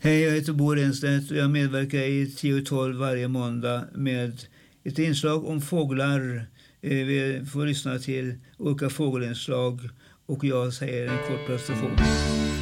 Hej, jag heter Bo Renstedt och jag medverkar i 10-12 varje måndag med ett inslag om fåglar. Vi får lyssna till olika fågelinslag och jag säger en kort presentation.